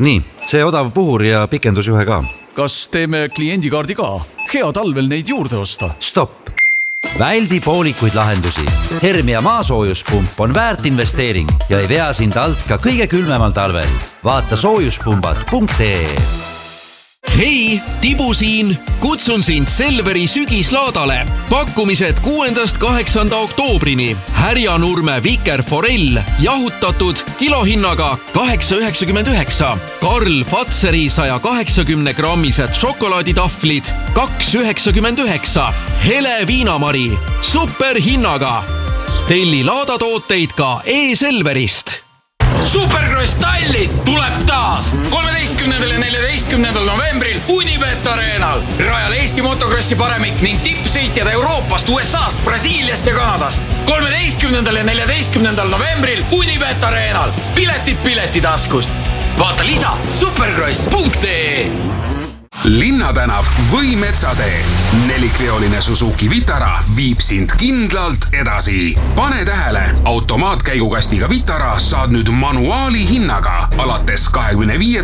nii, see odav puhur ja pikendusjuhe ka. Kas teeme kliendikaardi ka? Hea talvel neid juurde osta. Stopp! Väldi poolikuid lahendusi. Hermia maasoojuspump on väärt investeering ja ei vea sind alt ka kõige külmemal talvel. Vaata soojuspumbad.ee. Hei, Tibu siin! Kutsun sind Selveri sügislaadale. Pakkumised 6.–8. oktoobrini. Härjanurme Vikerforell jahutatud kilohinnaga 8,99. Karl Fatseri 180-grammised šokolaaditahvlid 2,99. Hele viinamari superhinnaga. Telli laadatooteid ka e-Selverist. Supercross Tallinn tuleb taas 13. ja 14. novembril Unibet Arenal. Rajal Eesti motokrossi paremik ning tippsõitjad Euroopast, USAst, Brasiiliast ja Kanadast. 13. ja 14. novembril Unibet Arenal. Piletid piletitaskust. Vaata lisa supercross.ee. Linnatänav või Metsatee. Nelikveoline Suzuki Vitara viib sind kindlalt edasi. Pane tähele, automaatkäigukastiga Vitara saad nüüd manuaali hinnaga alates 25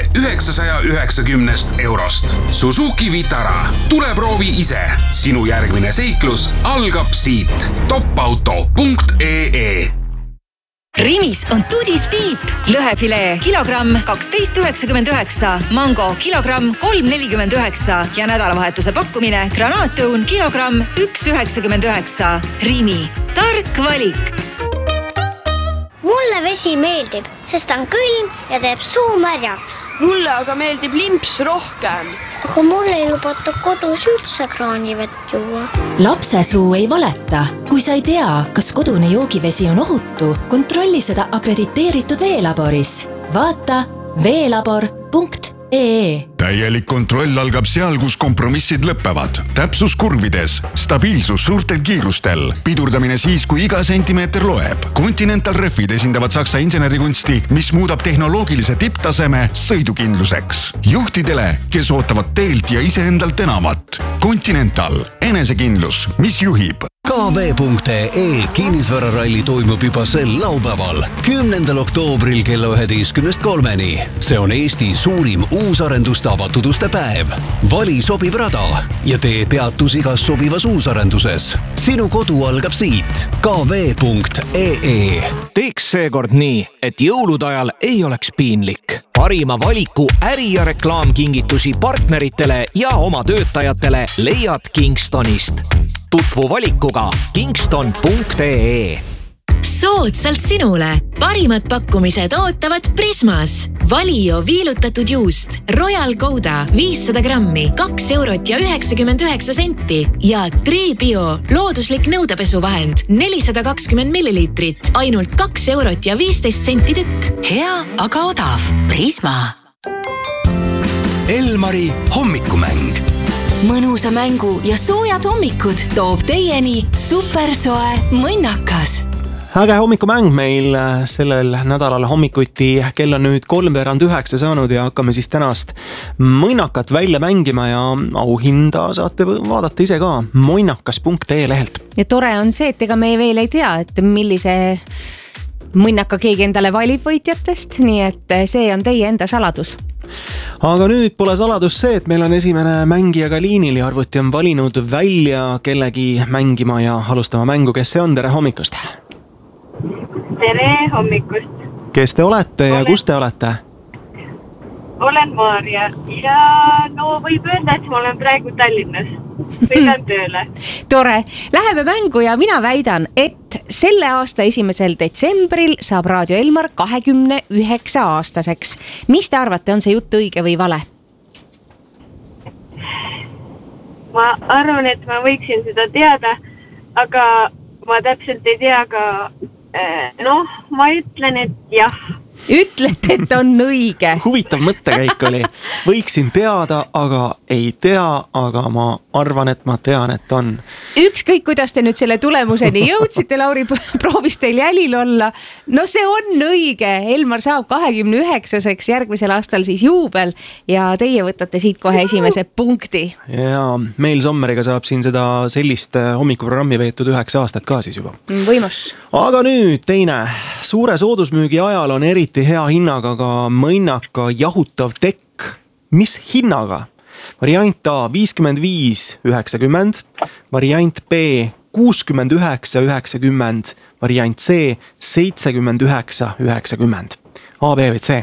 990 eurost. Suzuki Vitara. Tule proovi ise. Sinu järgmine seiklus algab siit. topauto.ee. Rimis on Tudis Piip. Lõhefilee kilogramm 12,99, mango kilogramm 3,49 ja nädalavahetuse pakkumine granaatõun kilogramm 1,99. Rimi. Tark valik. Mulle vesi meeldib, sest on külm ja teeb suu märjaks. Mulle aga meeldib limps rohkem. Aga mulle ei lubatud kodus üldse kraanivett juua. Lapse suu ei valeta. Kui sa ei tea, kas kodune joogivesi on ohutu, kontrolli seda akrediteeritud veelaboris. Vaata veelabor.ee. Täielik kontroll algab seal, kus kompromissid lõppevad. Täpsus kurvides, stabiilsus suurtel kiirustel, pidurdamine siis, kui iga sentimeeter loeb. Continental Refid esindavad saksa insenerikunsti, mis muudab tehnoloogilise tipptaseme sõidukindluseks. Juhtidele, kes ootavad teelt ja iseendalt enamat. Continental, enesekindlus, mis juhib. KV.ee kinnisvararalli toimub juba sel laupäeval, 10. oktoobril kella 11:03. See on Eesti suurim uusarenduste avatud uste päev. Vali sobiv rada ja tee peatus igas sobivas uusarenduses. Sinu kodu algab siit. KV.ee. Teeks seekord nii, et jõulude ajal ei oleks piinlik. Parima valiku äri- ja reklaamkingitusi partneritele ja oma töötajatele leiad Kingstonist. Tutvu valikuga kingston.ee. Soodsalt sinule. Parimad pakkumised ootavad Prismas. Valio viilutatud juust Royal Gouda 500 grammi 2,99 ja Tribio looduslik nõudepesuvahend 420 millilitrit ainult 2,15 tükk. Hea, aga odav. Prisma. Elmari hommikumäng. Mõnusa mängu ja soojad hommikud toob teieni supersoe mõnnakas. Äge hommikumäng meil sellel nädalal hommikuti. Kell on nüüd 8:03 saanud ja hakkame siis tänast mõnnakat välja mängima ja auhinda saate vaadata ise ka mõnnakas.ee lehelt. Ja tore on see, et ega me veel ei tea, et millise mõnnaka keegi endale valib võitjatest, nii et see on teie enda saladus. Aga nüüd pole saladus see, et meil on esimene mängijaga liinil ja arvuti on valinud välja kellegi mängima ja alustama mängu. Kes see on? Tere hommikust! Tere hommikust! Kes te olete ja kus te olete? Olen Maarja ja no võib öelda, et ma olen praegu Tallinnas. Sõidan tööle. Tore! Läheme mängu ja mina väidan, et selle aasta 1. detsembril saab Raadio Elmar 29 aastaseks. Mis te arvate, on see jutt õige või vale? Ma arvan, et ma võiksin seda teada, aga ma täpselt ei tea, aga ma ütlen, et jah. Ütlete, et on õige. Huvitav mõttekäik oli. Võiksin teada, aga ei tea, aga ma arvan, et ma tean, et on. Ükskõik, kuidas te nüüd selle tulemuseni jõudsite, Lauri proovis teil jälil olla. No see on õige. Elmar saab 29-seks järgmisel aastal siis juubel ja teie võtate siit kohe esimese punkti. Ja meil Sommeriga saab siin seda sellist hommikuprogrammi veetud 9 aastat ka siis juba. Võimus. Aga nüüd teine. Suure soodusmüügi ajal on eriti eriti hea hinnaga ka mõnnaka jahutav tekk. Mis hinnaga? Variant A 55,90, variant B 69,90, variant C 79,90. A, B või C?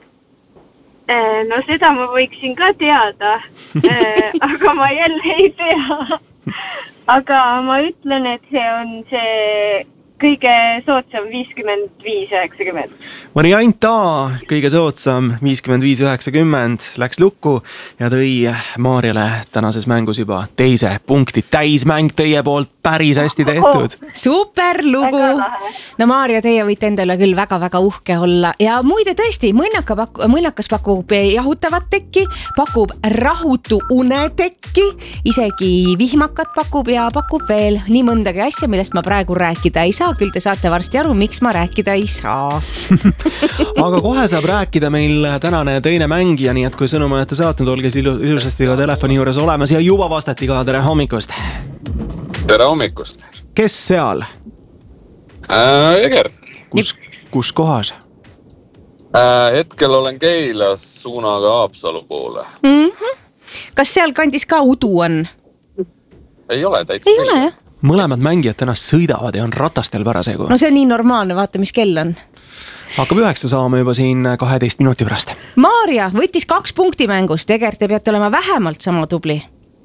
No seda ma võiksin ka teada, aga ma jälle ei tea. Aga ma ütlen, et see on see kõige soodsam 55,90. Variant A, kõige soodsam 55,90 läks lukku ja tõi Maarjale tänases mängus juba teise punkti. Täismäng teie poolt päris hästi tehtud. Super lugu. No Maarja, teie võite endale küll väga-väga uhke olla. Ja muide tõesti, mõnnakas pakub jahutavat tekki, pakub rahutu unetekki, isegi vihmakat pakub ja pakub veel nii mõndagi asja, millest ma praegu rääkida ei saa. Küll te saate varsti aru, miks ma rääkida ei saa. Aga kohe saab rääkida meil tänane teine mängija, nii et kui sõnum olete saatnud, olge ilusasti ka telefoni juures olemas ja juba vastati ka. Tere hommikust! Tere hommikust! Kes seal? Egert. Kus kohas? Hetkel olen Keilas suunaga Haapsalu poole. Kas seal kandis ka udu on? Ei ole, täitsa. Ei ole, jah? Mõlemad mängijad tänast sõidavad ja on ratastel parasegu. No see on nii normaalne, vaata mis kell on. Hakkab 9 saama juba siin 12 minuti pärast. Maarja võttis 2 punkti mängust, Egert, te peate olema vähemalt sama tubli.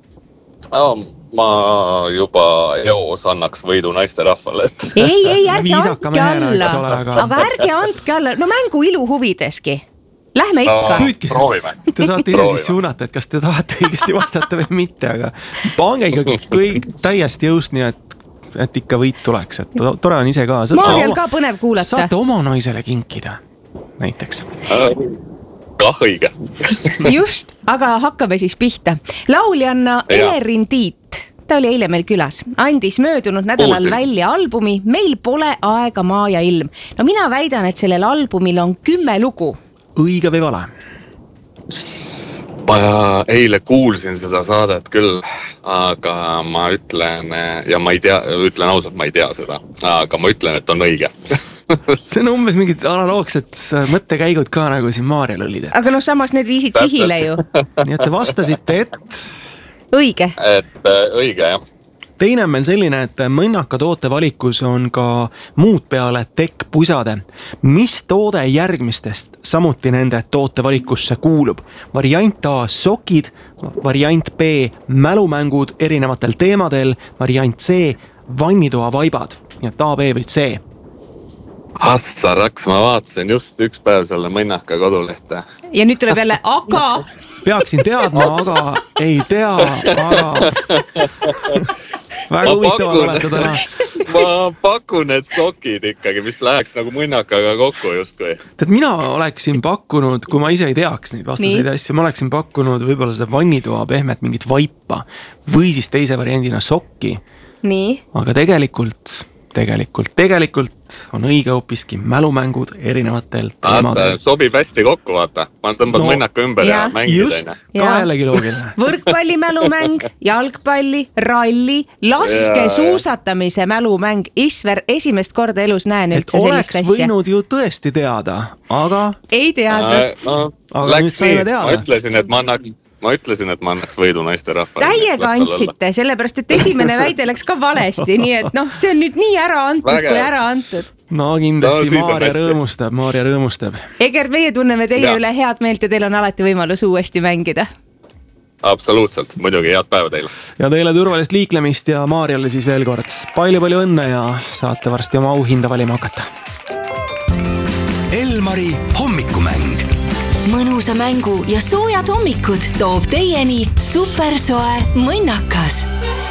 Ma juba eos annaks võidu naiste rahvale. Ei, ärge andke alla. Aga ärge andke alla, no mängu ilu huvideski. Lähme ikka. Proovime. Te saate ise siis suunata, et kas te tahate õigesti vastata või mitte, aga pange ikka kõik täiesti jõust nii, et ikka võit tuleks. Et tore on ise ka. Maarjal ka põnev kuulata. Saate oma naisele kinkida, näiteks. Kah õige. Just, aga hakkame siis pihta. Lauljanna Elerin Tiit, ta oli eile meil külas, andis möödunud nädalal välja albumi Meil pole aega maa ja ilm. No mina väidan, et sellel albumil on 10 lugu. Õige või vale? Ma eile kuulsin seda saadet küll, aga ma ütlen, ja ma ei tea, ütlen ausalt, ma ei tea seda, aga ma ütlen, et on õige. See on umbes mingid analoogsed mõttekäigud ka nagu siin Maarjal olid. Aga no samas need viisid sihile ju. Nii et te vastasite, et... Õige. Et õige, jah. Teine on meil selline, et mõnnaka toote valikus on ka muud peale tekkpusade. Mis toode järgmistest samuti nende toote valikusse kuulub? Variant A sokid, variant B mälumängud erinevatel teemadel, variant C vannitoa vaibad. Nii et A, B või C? Assaraks, ma vaatasin just üks päev selle mõnnaka kodulehte. Ja nüüd tuleb jälle aga... Peaksin teadma, aga ei tea, aga... Väga huvitavad olete täna. Ma pakun need sokid ikkagi, mis läheks nagu mõnnakaga kokku justkui. Tead, mina oleksin pakkunud, kui ma ise ei teaks neid vastuseid asju, ma oleksin pakkunud võib-olla seda vannitoa pehmet mingit vaipa või siis teise variandina sokki. Nii. Aga tegelikult on õige hoopiski mälumängud erinevatel teemadel. Sobib hästi kokku, vaata. Ma tõmbad mõnnaka ümber ja mängid. Just, kahelegi loogiline. Võrkpalli mälumäng, jalgpalli, ralli, laskesuusatamise mälumäng. Isver, esimest korda elus näen üldse sellist asja. Oleks võinud ju tõesti teada, aga... Ei teadnud. Läks nii, ma ütlesin, et ma annaks võidu naiste rahvale. Täiega andsite, sellepärast, et esimene väide läks ka valesti, nii et see on nüüd nii ära antud, kui ära antud. No kindlasti Maarja rõõmustab. Egert, meie tunneme teie üle head meelt ja teil on alati võimalus uuesti mängida. Absoluutselt, muidugi head päeva teile. Ja teile turvalist liiklemist ja Maarjale siis veel kord. Palju õnne ja saate varsti oma auhinda valima hakata. Elmari hommikumäng. Mõnusa mängu ja soojad hommikud toob teieni supersoe mõnnakas.